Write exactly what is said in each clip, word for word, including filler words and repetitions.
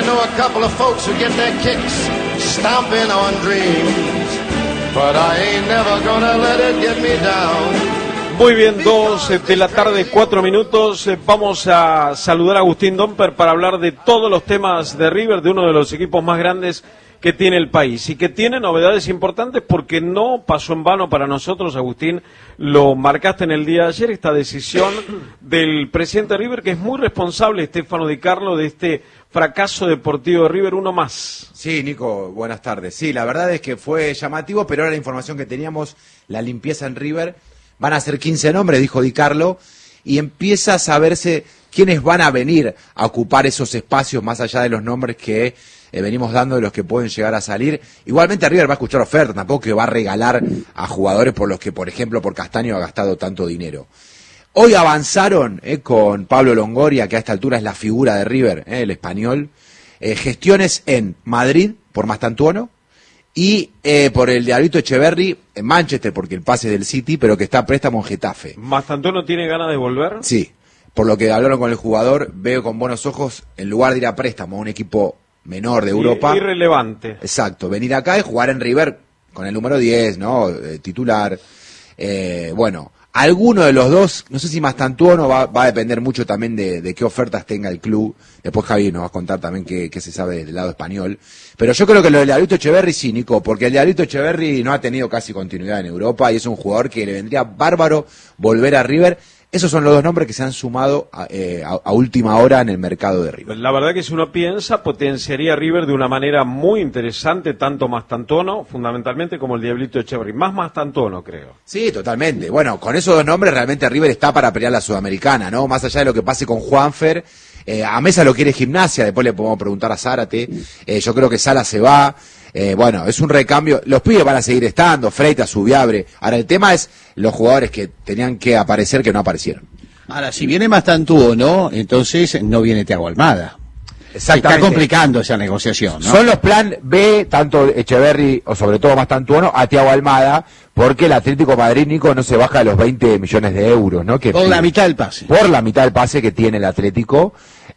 know a couple of folks who get their kicks stomping on dreams, but I ain't never gonna let it get me down. Muy bien, dos de la tarde, cuatro minutos. Vamos a saludar a Agustín Domper para hablar de todos los temas de River, de uno de los equipos más grandes que tiene el país y que tiene novedades importantes porque no pasó en vano para nosotros, Agustín, lo marcaste en el día de ayer, esta decisión del presidente de River, que es muy responsable, Stefano Di Carlo, de este fracaso deportivo de River, uno más. Sí, Nico, buenas tardes. Sí, la verdad es que fue llamativo, pero era la información que teníamos, la limpieza en River. Van a ser quince nombres, dijo Di Carlo, y empieza a saberse quiénes van a venir a ocupar esos espacios más allá de los nombres que eh, venimos dando de los que pueden llegar a salir. Igualmente River va a escuchar ofertas, tampoco que va a regalar a jugadores por los que, por ejemplo, por Castaño ha gastado tanto dinero. Hoy avanzaron eh, con Pablo Longoria, que a esta altura es la figura de River, eh, el español, eh, gestiones en Madrid por Mastantuono, y eh, por el de Alberto Echeverri en Manchester, porque el pase es del City, pero que está a préstamo en Getafe. ¿Mastantuono tiene ganas de volver? Sí, por lo que hablaron con el jugador, veo con buenos ojos, en lugar de ir a préstamo a un equipo menor de Europa. Irrelevante. Exacto, venir acá y jugar en River con el número diez, ¿no? Eh, titular. Eh, bueno, alguno de los dos, no sé si Mastantuono va, va a depender mucho también de, de qué ofertas tenga el club. Después Javi nos va a contar también qué, qué se sabe del lado español. Pero yo creo que lo de Alberto Echeverri sí, Nico, porque el de Alberto Echeverri no ha tenido casi continuidad en Europa y es un jugador que le vendría bárbaro volver a River. Esos son los dos nombres que se han sumado a, eh, a, a última hora en el mercado de River. La verdad que si uno piensa, potenciaría a River de una manera muy interesante, tanto Mastantuono, fundamentalmente, como el Diablito Echeverri. Más Mastantuono, creo. Sí, totalmente. Bueno, con esos dos nombres realmente River está para pelear la Sudamericana, ¿no? Más allá de lo que pase con Juanfer, eh, a Mesa lo quiere Gimnasia, después le podemos preguntar a Zárate. Eh, yo creo que Sala se va. Eh, bueno, es un recambio. Los pibes van a seguir estando, Freitas, Subiabre. Ahora, el tema es los jugadores que tenían que aparecer que no aparecieron. Ahora, si viene Mastantuono, entonces no viene Thiago Almada. Exactamente. Está complicando esa negociación, ¿no? Son los plan B, tanto Echeverri o sobre todo Mastantuono, a Thiago Almada, porque el Atlético de Madrid, Nico, no se baja de los veinte millones de euros, ¿no? Que por pide, la mitad del pase. Por la mitad del pase que tiene el Atlético.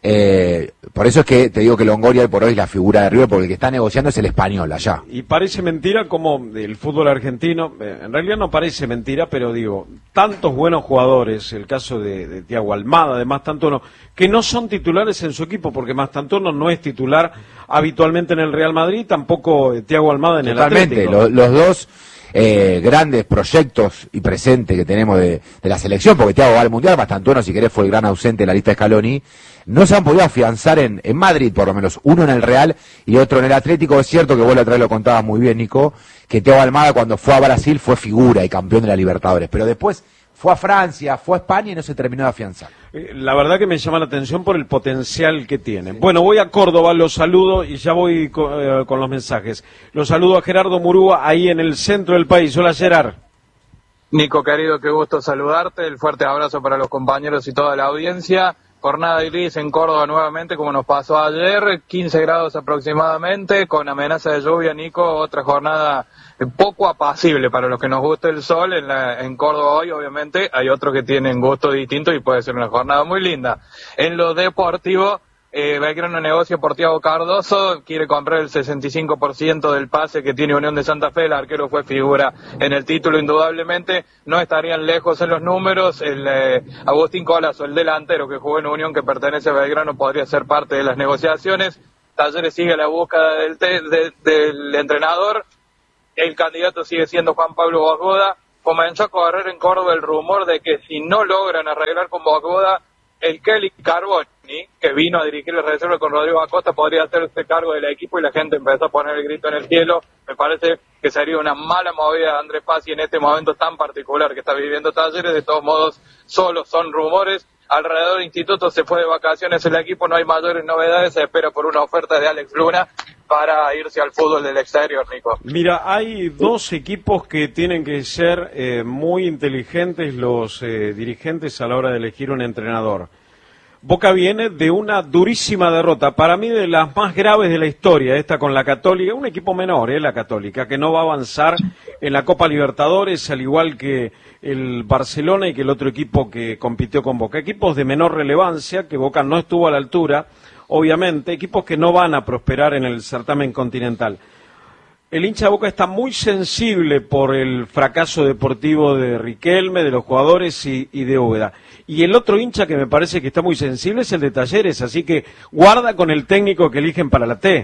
Eh, por eso es que te digo que Longoria hoy por hoy es la figura de River, porque el que está negociando es el español allá. Y parece mentira como el fútbol argentino, eh, en realidad no parece mentira, pero digo, tantos buenos jugadores, el caso de, de Thiago Almada, de Mastantuono, que no son titulares en su equipo, porque Mastantuono no es titular habitualmente en el Real Madrid, tampoco eh, Thiago Almada en Totalmente, el Atlético. Lo, los dos eh, grandes proyectos y presentes que tenemos de, de la selección, porque Thiago va al Mundial, Mastantuono, si querés, fue el gran ausente de la lista de Scaloni. No se han podido afianzar en, en Madrid, por lo menos, uno en el Real y otro en el Atlético. Es cierto que vos la otra vez lo contabas muy bien, Nico, que Thiago Almada cuando fue a Brasil fue figura y campeón de la Libertadores, pero después fue a Francia, fue a España y no se terminó de afianzar. La verdad que me llama la atención por el potencial que tiene. Bueno, voy a Córdoba, los saludo y ya voy con, eh, con los mensajes. Los saludo a Gerardo Murúa, ahí en el centro del país. Hola, Gerard. Nico, querido, qué gusto saludarte. El fuerte abrazo para los compañeros y toda la audiencia. Jornada gris en Córdoba nuevamente, como nos pasó ayer, quince grados aproximadamente, con amenaza de lluvia, Nico, otra jornada poco apacible para los que nos gusta el sol en, la, en Córdoba hoy, obviamente, hay otros que tienen gusto distinto y puede ser una jornada muy linda. En lo deportivo, eh, Belgrano negocia por Thiago Cardoso, quiere comprar el sesenta y cinco por ciento del pase que tiene Unión de Santa Fe, el arquero fue figura en el título indudablemente, no estarían lejos en los números, el eh, Agustín Colazo, el delantero que jugó en Unión que pertenece a Belgrano, podría ser parte de las negociaciones. Talleres sigue la búsqueda del, te, de, del entrenador, el candidato sigue siendo Juan Pablo Bosgoda. Comenzó a correr en Córdoba el rumor de que si no logran arreglar con Bosgoda, el Kelly Carboni, que vino a dirigir el reserva con Rodrigo Acosta, podría hacerse cargo del equipo y la gente empezó a poner el grito en el cielo. Me parece que sería una mala movida de Andrés Pazzi en este momento tan particular que está viviendo Talleres. De todos modos, solo son rumores. Alrededor del instituto se fue de vacaciones el equipo, no hay mayores novedades, se espera por una oferta de Alex Luna para irse al fútbol del exterior, Nico. Mira, hay dos equipos que tienen que ser eh, muy inteligentes los eh, dirigentes a la hora de elegir un entrenador. Boca viene de una durísima derrota, para mí de las más graves de la historia, esta con la Católica, un equipo menor, eh, la Católica, que no va a avanzar en la Copa Libertadores, al igual que el Barcelona y que el otro equipo que compitió con Boca. Equipos de menor relevancia, que Boca no estuvo a la altura. obviamente, equipos que no van a prosperar en el certamen continental. El hincha de Boca está muy sensible por el fracaso deportivo de Riquelme, de los jugadores y, y de Úbeda. Y el otro hincha que me parece que está muy sensible es el de Talleres, así que guarda con el técnico que eligen para la T.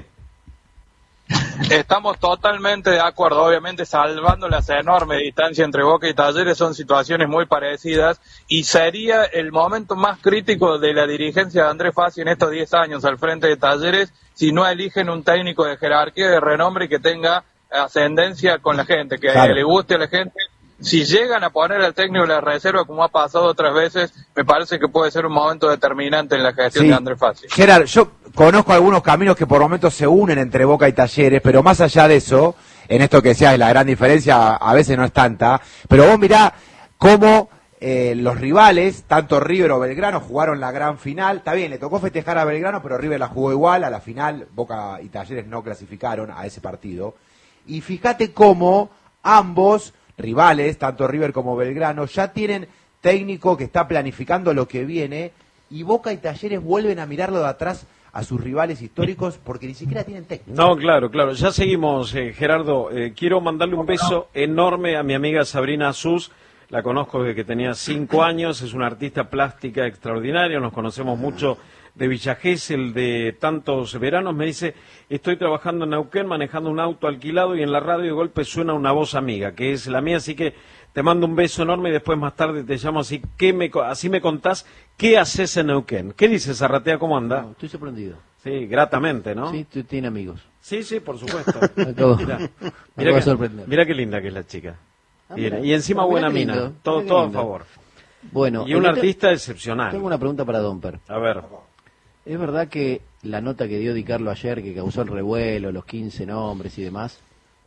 Estamos totalmente de acuerdo, obviamente salvando las enormes distancias entre Boca y Talleres, son situaciones muy parecidas y sería el momento más crítico de la dirigencia de Andrés Fassi en estos diez años al frente de Talleres si no eligen un técnico de jerarquía, de renombre y que tenga ascendencia con la gente, que claro. le guste a la gente. Si llegan a poner al técnico de la reserva, como ha pasado otras veces, me parece que puede ser un momento determinante en la gestión sí. de Andrés Fassi. Gerard, yo conozco algunos caminos que por momentos se unen entre Boca y Talleres, pero más allá de eso, en esto que decías, la gran diferencia a veces no es tanta, pero vos mirá cómo eh, los rivales, tanto River o Belgrano, jugaron la gran final. Está bien, le tocó festejar a Belgrano, pero River la jugó igual, a la final Boca y Talleres no clasificaron a ese partido. Y fíjate cómo ambos rivales, tanto River como Belgrano, ya tienen técnico que está planificando lo que viene, y Boca y Talleres vuelven a mirarlo de atrás a sus rivales históricos porque ni siquiera tienen técnico. No, claro, claro. Ya seguimos, eh, Gerardo. Eh, quiero mandarle un beso enorme a mi amiga Sabrina Sus. La conozco desde que tenía cinco años, es una artista plástica extraordinaria, nos conocemos mucho de Villa Gesell, de tantos veranos. Me dice, estoy trabajando en Neuquén, manejando un auto alquilado y en la radio de golpe suena una voz amiga, que es la mía, así que te mando un beso enorme y después más tarde te llamo así, ¿qué me, así me contás qué haces en Neuquén. ¿Qué dices, Arratea, cómo anda? No, estoy sorprendido. Sí, gratamente, ¿no? Sí, tú tienes amigos. Sí, sí, por supuesto. Mira, mira, que, mira qué linda que es la chica. Ah, mira. Y encima ah, buena lindo, mina, todo, todo a favor. Bueno, y un artista excepcional. Tengo una pregunta para Domper. A ver. ¿Es verdad que la nota que dio Di Carlo ayer, que causó el revuelo, los quince nombres y demás,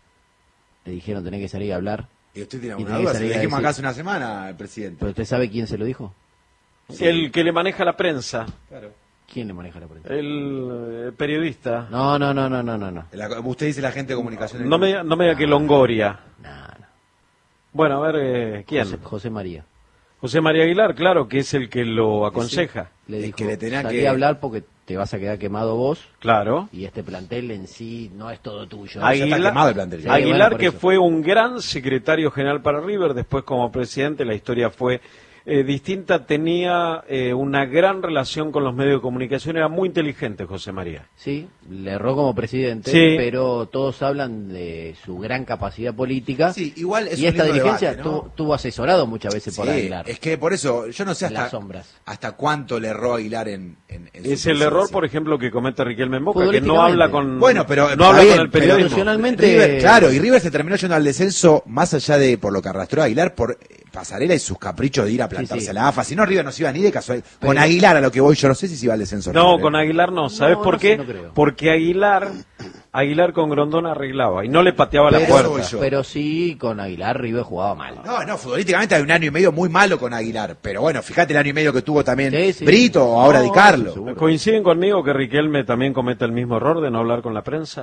le dijeron tenés que salir a hablar? Y usted tiene alguna duda, se lo dijimos acá hace una semana al presidente. ¿Pero usted sabe quién se lo dijo? Sí. El que le maneja la prensa. Claro. ¿Quién le maneja la prensa? El, el periodista. No, no, no, no, no, no. La, usted dice la gente de comunicación. No, no me, no me diga que Longoria. No, no. Bueno, a ver, eh, ¿quién? José, José María. José María Aguilar, claro, que es el que lo aconseja. Sí, le dijo, que le tenía salí que a hablar porque te vas a quedar quemado vos. Claro. Y este plantel en sí no es todo tuyo. Aguilar, ya está quemado el plantel. Sí, Aguilar bueno, que eso. fue un gran secretario general para River, después como presidente la historia fue eh, distinta, tenía eh, una gran relación con los medios de comunicación, era muy inteligente José María. Sí, le erró como presidente, sí. Pero todos hablan de su gran capacidad política. Sí, igual es y un esta lindo dirigencia debate, ¿no? tuvo, tuvo asesorado muchas veces Sí, por Aguilar. es que por eso, yo no sé hasta, Las sombras. hasta cuánto le erró Aguilar en, en, en su Es el error, por ejemplo, que comete Riquelme en Boca, que no habla con, bueno, pero, no habla bien, con el periodismo. Institucionalmente, River, claro, y River se terminó yendo al descenso, más allá de por lo que arrastró Aguilar, por Pasarela y sus caprichos de ir a plantarse sí, sí. a la AFA. Si no, River no se iba ni de casualidad. Pero, con Aguilar, a lo que voy, yo no sé si se iba al descenso. No, River, con Aguilar no. ¿Sabes no, por no qué? sé, no creo. Porque Aguilar, Aguilar con Grondón arreglaba y no le pateaba pero, la puerta. Yo. Pero sí, con Aguilar River jugaba mal. No, no, futbolísticamente hay un año y medio muy malo con Aguilar. Pero bueno, fíjate el año y medio que tuvo también sí, sí. Brito o ahora No, Di Carlo. seguro. ¿Coinciden conmigo que Riquelme también comete el mismo error de no hablar con la prensa?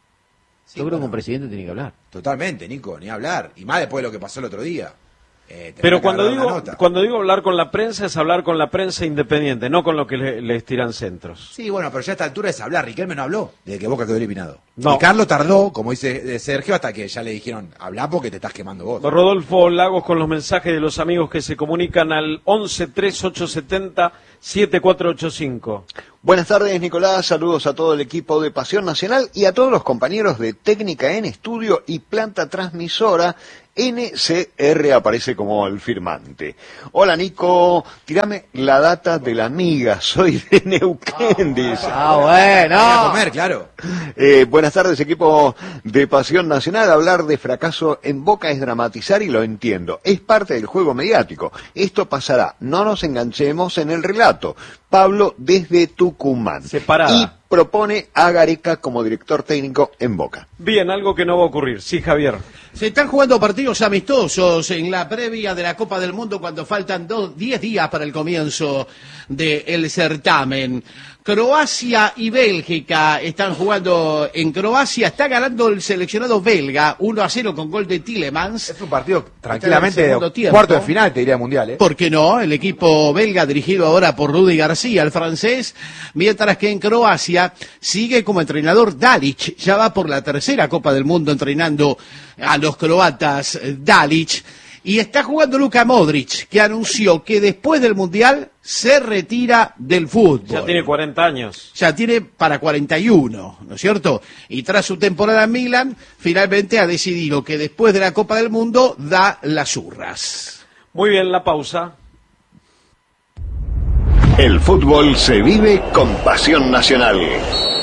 Sí, Yo creo bueno, que un presidente tiene que hablar. Totalmente, Nico, ni hablar. Y más después de lo que pasó el otro día. Eh, Pero cuando digo, nota. cuando digo hablar con la prensa es hablar con la prensa independiente, no con lo que le, les tiran centros. Sí, bueno, pero ya a esta altura es hablar. Riquelme no habló desde que Boca quedó eliminado. No. Y Carlos tardó, como dice Sergio, hasta que ya le dijeron, habla porque te estás quemando vos. Rodolfo Lagos con los mensajes de los amigos que se comunican al once tres ocho siete cero siete cuatro ocho cinco. Buenas tardes, Nicolás. Saludos a todo el equipo de Pasión Nacional y a todos los compañeros de Técnica en Estudio y Planta Transmisora. N C R aparece como el firmante. Hola, Nico. Tirame la data de la amiga. Soy de Neuquén, dice. Ah, bueno. A comer, claro. Eh, buenas tardes, equipo de Pasión Nacional. Hablar de fracaso en Boca es dramatizar y lo entiendo. Es parte del juego mediático. Esto pasará. No nos enganchemos en el relato. Pablo desde Tucumán. Separada. Y propone a Gareca como director técnico en Boca. Bien, algo que no va a ocurrir. Sí, Javier. Se están jugando partidos amistosos en la previa de la Copa del Mundo cuando faltan dos, diez días para el comienzo del certamen. Croacia y Bélgica están jugando en Croacia. Está ganando el seleccionado belga uno a cero con gol de Tielemans. Es un partido tranquilamente de cuarto de final, te diría mundial, ¿eh? ¿Por qué no? El equipo belga dirigido ahora por Rudy García, el francés, mientras que en Croacia sigue como entrenador Dalic. Ya va por la tercera Copa del Mundo entrenando a los croatas Dalic. Y está jugando Luka Modric, que anunció que después del Mundial se retira del fútbol. Ya tiene cuarenta años. Ya tiene para cuarenta y uno, ¿no es cierto? Y tras su temporada en Milan, finalmente ha decidido que después de la Copa del Mundo da las urras. Muy bien, la pausa. El fútbol se vive con pasión nacional.